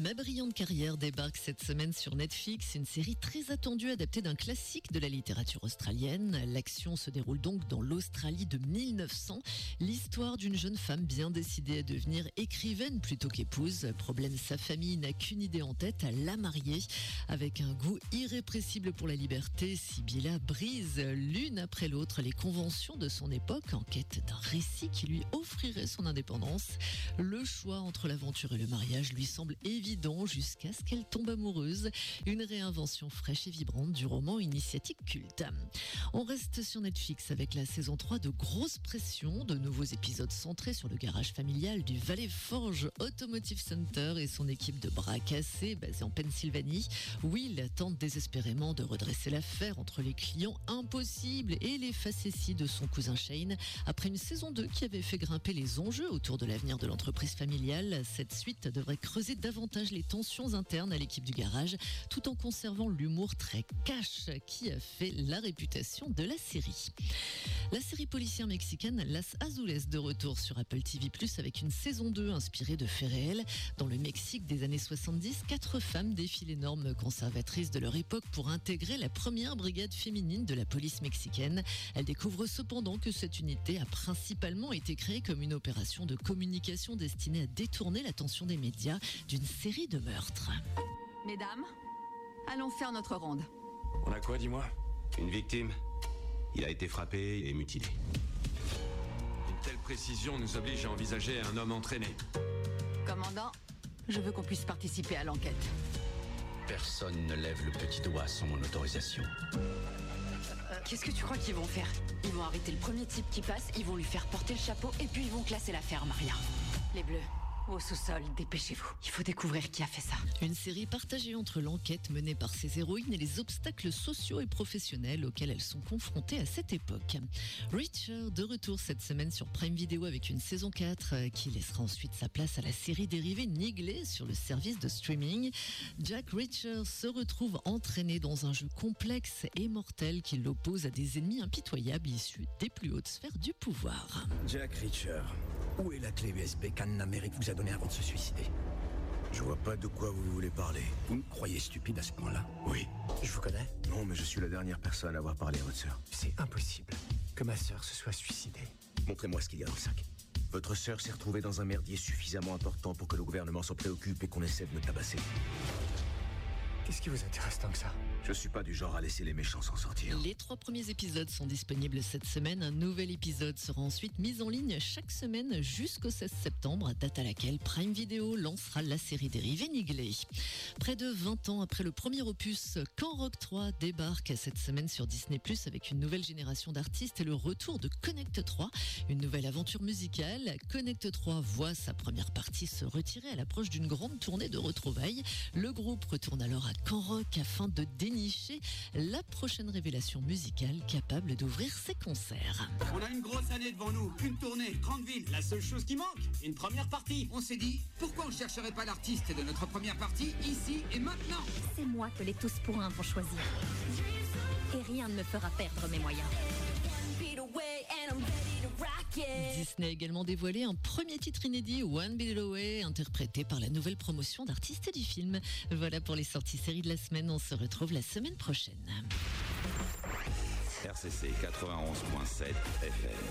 Ma brillante carrière débarque cette semaine sur Netflix, une série très attendue adaptée d'un classique de la littérature australienne. L'action se déroule donc dans l'Australie de 1900. L'histoire d'une jeune femme bien décidée à devenir écrivaine plutôt qu'épouse. Problème, sa famille n'a qu'une idée en tête, à la marier. Avec un goût irrépressible pour la liberté, Sibylla brise l'une après l'autre les conventions de son époque en quête d'un récit qui lui offrirait son indépendance. Le choix entre l'aventure et le mariage lui semble évident jusqu'à ce qu'elle tombe amoureuse. Une réinvention fraîche et vibrante du roman initiatique culte. On reste sur Netflix avec la saison 3 de Grosse Pression, de nouveaux épisodes centrés sur le garage familial du Valley Forge Automotive Center et son équipe de bras cassés basée en Pennsylvanie. Will tente désespérément de redresser l'affaire entre les clients impossibles et les facéties de son cousin Shane. Après une saison 2 qui avait fait grimper les enjeux autour de l'avenir de l'entreprise familiale, cette suite devrait creuser davantage les tensions internes à l'équipe du garage, tout en conservant l'humour très cash qui a fait la réputation de la série. La série policière mexicaine Las Azules de retour sur Apple TV+, avec une saison 2 inspirée de faits réels. Dans le Mexique des années 70, 4 femmes défient les normes conservatrices de leur époque pour intégrer la première brigade féminine de la police mexicaine. Elles découvrent cependant que cette unité a principalement été créée comme une opération de communication destinée à détourner l'attention des médias d'une série de meurtres. Mesdames, allons faire notre ronde. On a quoi, dis-moi? Une victime. Il a été frappé et mutilé. Une telle précision nous oblige à envisager un homme entraîné. Commandant, je veux qu'on puisse participer à l'enquête. Personne ne lève le petit doigt sans mon autorisation. Qu'est-ce que tu crois qu'ils vont faire? Ils vont arrêter le premier type qui passe, ils vont lui faire porter le chapeau et puis ils vont classer l'affaire, Maria. Les Bleus, au sous-sol, dépêchez-vous. Il faut découvrir qui a fait ça. Une série partagée entre l'enquête menée par ces héroïnes et les obstacles sociaux et professionnels auxquels elles sont confrontées à cette époque. Reacher, de retour cette semaine sur Prime Video avec une saison 4 qui laissera ensuite sa place à la série dérivée Nigley sur le service de streaming. Jack Reacher se retrouve entraîné dans un jeu complexe et mortel qui l'oppose à des ennemis impitoyables issus des plus hautes sphères du pouvoir. Jack Reacher, où est la clé USB qu'Anne Amérique vous a donnée avant de se suicider? Je vois pas de quoi vous voulez parler. Vous me croyez stupide à ce point-là? Oui. Je vous connais? Non, mais je suis la dernière personne à avoir parlé à votre sœur. C'est impossible que ma sœur se soit suicidée. Montrez-moi ce qu'il y a dans le sac. Votre sœur s'est retrouvée dans un merdier suffisamment important pour que le gouvernement s'en préoccupe et qu'on essaie de me tabasser. Qu'est-ce qui vous intéresse tant que ça? Je suis pas du genre à laisser les méchants s'en sortir. Les 3 premiers épisodes sont disponibles cette semaine. Un nouvel épisode sera ensuite mis en ligne chaque semaine jusqu'au 16 septembre, date à laquelle Prime Video lancera la série dérivée Nigley. Près de 20 ans après le premier opus, Quand Rock 3 débarque cette semaine sur Disney+, avec une nouvelle génération d'artistes et le retour de Connect 3, une nouvelle aventure musicale. Connect 3 voit sa première partie se retirer à l'approche d'une grande tournée de retrouvailles. Le groupe retourne alors à Can Rock afin de dénicher la prochaine révélation musicale capable d'ouvrir ses concerts. On a une grosse année devant nous, une tournée, grande ville. La seule chose qui manque, une première partie. On s'est dit, pourquoi on ne chercherait pas l'artiste de notre première partie ici et maintenant? C'est moi que les tous pour un vont choisir. Et rien ne me fera perdre mes moyens. Disney a également dévoilé un premier titre inédit, One Beat Away, interprété par la nouvelle promotion d'artistes du film. Voilà pour les sorties séries de la semaine. On se retrouve la semaine prochaine. RCC 91.7 FM.